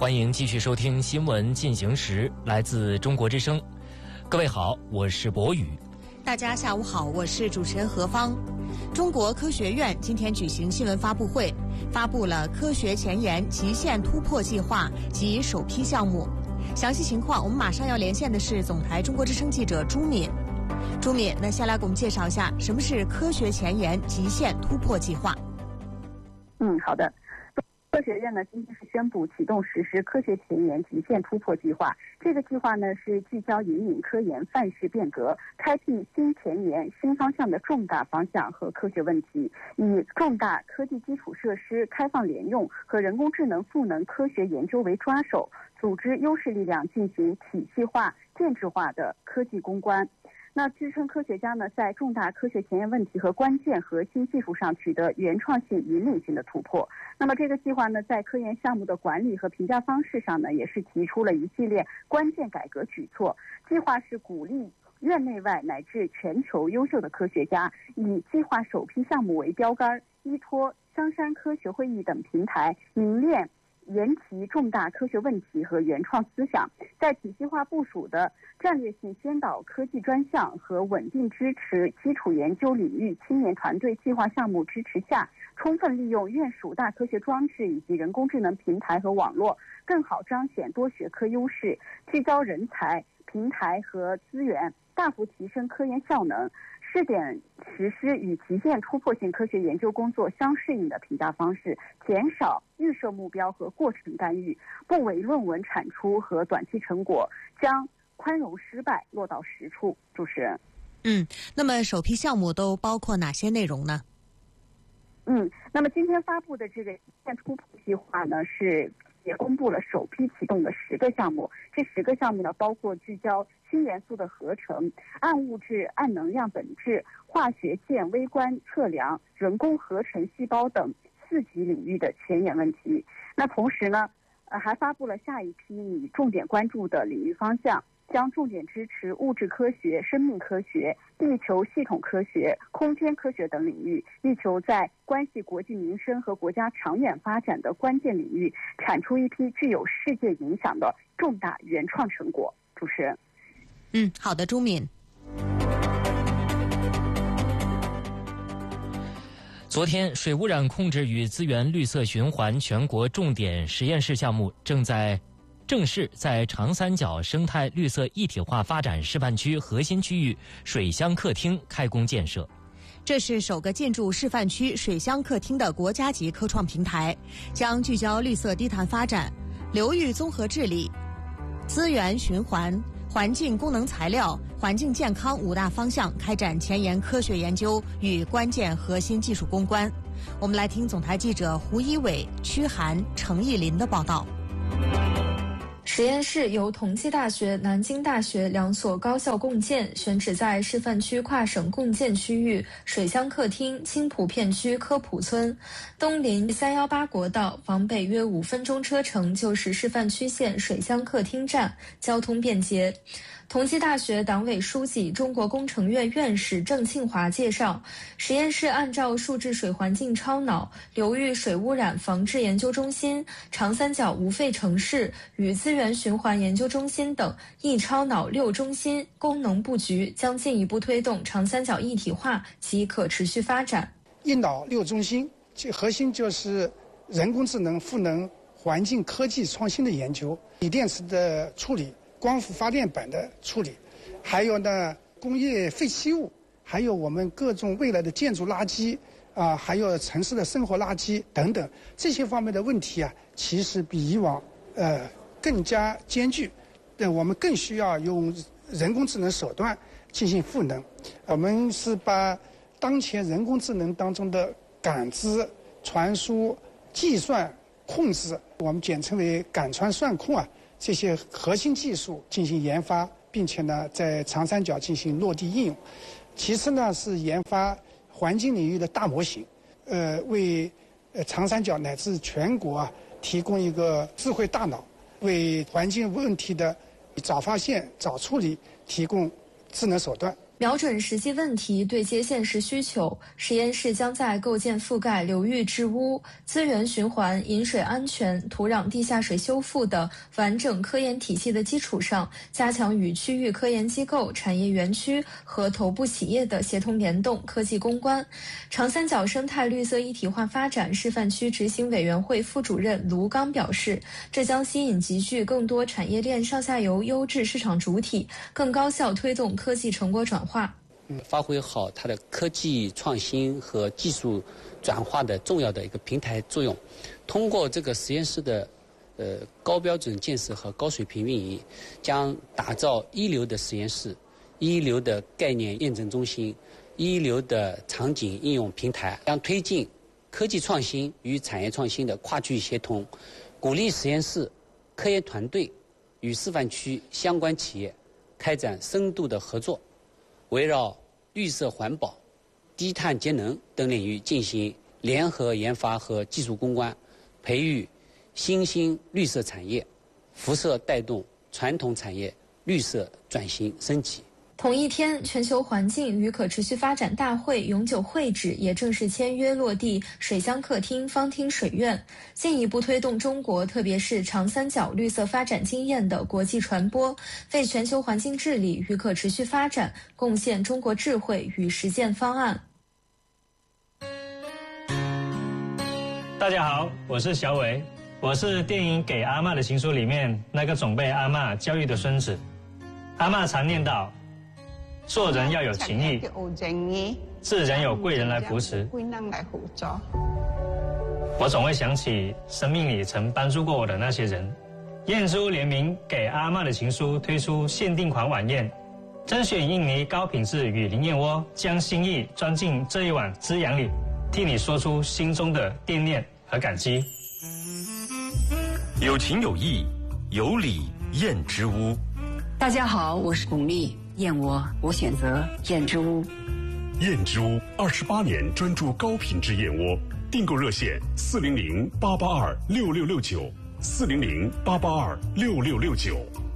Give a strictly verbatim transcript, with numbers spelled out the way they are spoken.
欢迎继续收听新闻进行时，来自中国之声。各位好，我是博宇。 大家下午好，我是主持人何芳。中国科学院今天举行新闻发布会，发布了科学前沿极限突破计划及首批项目。详细情况，我们马上要连线的是总台中国之声记者朱敏。朱敏，那下来给我们介绍一下什么是科学前沿极限突破计划。 嗯，好的。科学院呢，今天是宣布启动实施科学前沿极限突破计划。这个计划呢，是聚焦引领科研范式变革，开辟新前沿、新方向的重大方向和科学问题，以重大科技基础设施开放联用和人工智能赋能科学研究为抓手，组织优势力量进行体系化、建制化的科技攻关。那支撑科学家呢，在重大科学前沿问题和关键核心技术上取得原创性、引领性的突破。那么这个计划呢，在科研项目的管理和评价方式上呢，也是提出了一系列关键改革举措。计划是鼓励院内外乃至全球优秀的科学家，以计划首批项目为标杆，依托香山科学会议等平台，凝练研提重大科学问题和原创思想，在体系化部署的战略性先导科技专项和稳定支持基础研究领域青年团队计划项目支持下，充分利用院属大科学装置以及人工智能平台和网络，更好彰显多学科优势，聚焦人才、平台和资源，大幅提升科研效能。试点实施与极限突破性科学研究工作相适应的评价方式，减少预设目标和过程干预，不唯论文产出和短期成果，将宽容失败落到实处。主持人， 嗯，那么首批项目都包括哪些内容呢？ 嗯，那么今天发布的这个极限突破计划呢，是也公布了首批启动的十个项目。这十个项目呢，包括聚焦新元素的合成、暗物质、暗能量本质、化学键微观测量、人工合成细胞等四级领域的前沿问题。那同时呢，呃，还发布了下一批你重点关注的领域方向，将重点支持物质科学、生命科学、地球系统科学、空间科学等领域，力求在关系国计民生和国家长远发展的关键领域，产出一批具有世界影响的重大原创成果。主持人， 嗯，好的，朱敏。 昨天，水污染控制与资源绿色循环全国重点实验室项目正在正式在长三角生态绿色一体化发展示范区核心区域水乡客厅开工建设。 这是首个进驻示范区水乡客厅的国家级科创平台，将聚焦绿色低碳发展、流域综合治理、资源循环、环境功能材料、环境健康五大方向，开展前沿科学研究与关键核心技术攻关。我们来听总台记者胡一伟、屈涵、程艺林的报道。 实验室由同济大学、南京大学两所高校共建，选址在示范区跨省共建区域水乡客厅青浦片区科普村，东临三一八国道，往北约五分钟车程就是示范区县水乡客厅站，交通便捷。同济大学党委书记、中国工程院院士郑庆华介绍，实验室按照数字水环境超脑、流域水污染防治研究中心、长三角无废城市与资源循环研究中心等一超脑六中心功能布局，将进一步推动长三角一体化及可持续发展。 一脑六中心，这核心就是人工智能赋能环境科技创新的研究，锂电池的处理、光伏发电板的处理，还有呢工业废弃物，还有我们各种未来的建筑垃圾啊、呃，还有城市的生活垃圾等等这些方面的问题啊，其实比以往呃更加艰巨。对，我们更需要用人工智能手段进行赋能。我们是把当前人工智能当中的感知、传输、计算、控制，我们简称为感传算控啊。这些核心技术进行研发，并且呢，在长三角进行落地应用。其次呢，是研发环境领域的大模型，呃，为呃长三角乃至全国啊提供一个智慧大脑，为环境问题的早发现、早处理提供智能手段。 瞄准实际问题，对接现实需求，实验室将在构建覆盖流域治污、资源循环、饮水安全、土壤地下水修复的完整科研体系的基础上，加强与区域科研机构、产业园区和头部企业的协同联动、科技攻关。长三角生态绿色一体化发展示范区执行委员会副主任卢刚表示，这将吸引集聚更多产业链上下游优质市场主体，更高效推动科技成果转化， 发挥好它的科技创新和技术转化的重要的一个平台作用。通过这个实验室的呃高标准建设和高水平运营，将打造一流的实验室、一流的概念验证中心、一流的场景应用平台，将推进科技创新与产业创新的跨区域协同，鼓励实验室、科研团队与示范区相关企业开展深度的合作，围绕绿色环保、低碳节能等领域进行联合研发和技术攻关，培育新兴绿色产业，辐射带动传统产业绿色转型升级。 同一天，全球环境与可持续发展大会永久会址也正式签约落地水乡客厅方厅水院，进一步推动中国特别是长三角绿色发展经验的国际传播，为全球环境治理与可持续发展贡献中国智慧与实践方案。 大家好，我是小伟，我是电影《给阿嬷的情书》里面那个总被阿嬷教育的孙子。阿嬷常念叨，做人要有情义，自然有贵人来扶持。我总会想起生命里曾帮助过我的那些人。燕珠联名《给阿嬷的情书》推出限定款晚宴，甄选印尼高品质与灵燕窝，将心意装进这一碗滋养里，替你说出心中的惦念和感激。 有情有义，有礼燕之屋。 大家好，我是巩俐，燕窝我选择燕之屋。 燕之屋二十八年专注高品质燕窝，订购热线四零零八八二六六六九，四零零八八二六六六九。